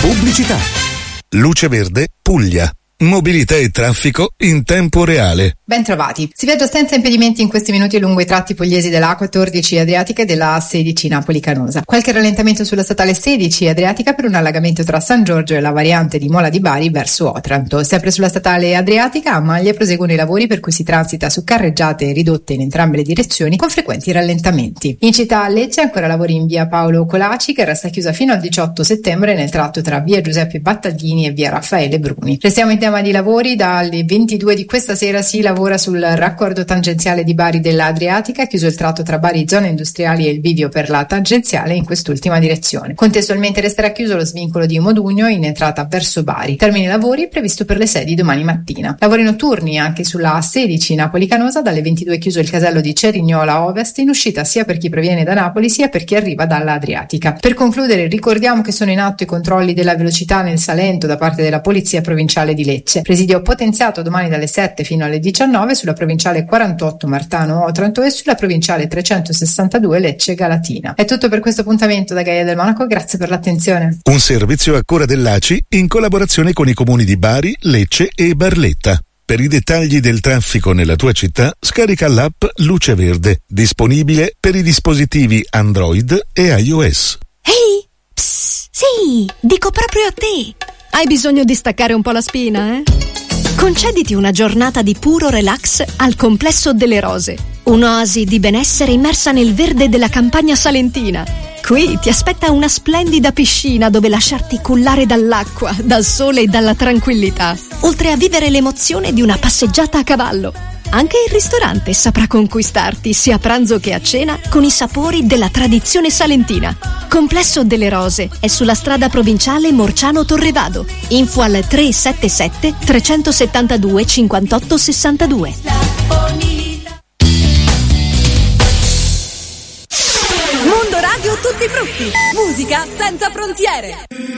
Pubblicità. Luce Verde, Puglia. Mobilità e traffico in tempo reale. Ben trovati. Si viaggia senza impedimenti in questi minuti lungo i tratti pugliesi della A14 Adriatica e della A16 Napoli-Canosa. Qualche rallentamento sulla statale 16 Adriatica per un allagamento tra San Giorgio e la variante di Mola di Bari verso Otranto. Sempre sulla statale Adriatica a Maglie proseguono i lavori per cui si transita su carreggiate ridotte in entrambe le direzioni con frequenti rallentamenti. In città a Lecce ancora lavori in via Paolo Colaci che resta chiusa fino al 18 settembre nel tratto tra via Giuseppe Battaglini e via Raffaele Bruni. Restiamo in tema di lavori. Dalle 22 di questa sera si lavora sul raccordo tangenziale di Bari dell'Adriatica, chiuso il tratto tra Bari zone industriali e il bivio per la tangenziale in quest'ultima direzione. Contestualmente resterà chiuso lo svincolo di Modugno in entrata verso Bari. Termine lavori previsto per le 6 di domani mattina. Lavori notturni anche sulla A16 Napoli-Canosa, dalle 22 chiuso il casello di Cerignola Ovest in uscita sia per chi proviene da Napoli sia per chi arriva dalla Adriatica. Per concludere ricordiamo che sono in atto i controlli della velocità nel Salento da parte della Polizia Provinciale di Lecce. Presidio potenziato domani dalle 7 fino alle 19 sulla provinciale 48 Martano-Otranto e sulla provinciale 362 Lecce-Galatina. È tutto per questo appuntamento da Gaia del Monaco, grazie per l'attenzione. Un servizio a cura dell'ACI in collaborazione con i comuni di Bari, Lecce e Barletta. Per i dettagli del traffico nella tua città, scarica l'app Luce Verde, disponibile per i dispositivi Android e iOS. Ehi, psst, sì, dico proprio a te. Hai bisogno di staccare un po' la spina, eh? Concediti una giornata di puro relax al Complesso delle Rose, un'oasi di benessere immersa nel verde della campagna salentina. Qui ti aspetta una splendida piscina dove lasciarti cullare dall'acqua, dal sole e dalla tranquillità, oltre a vivere l'emozione di una passeggiata a cavallo. Anche il ristorante saprà conquistarti sia a pranzo che a cena con i sapori della tradizione salentina. Complesso delle Rose è sulla strada provinciale Morciano-Torrevado. Info al 377 372 58 62. Mondo Radio Tutti Frutti. Musica senza frontiere.